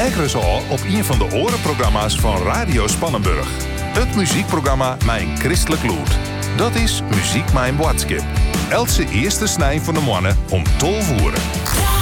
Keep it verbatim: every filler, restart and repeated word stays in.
Ekkeres al op een van de orenprogramma's van Radio Spannenburg. Het muziekprogramma Mijn Christelijk Loed. Dat is Muziek Mijn Boodschap. Elke eerste snij van de mannen om tolf uur.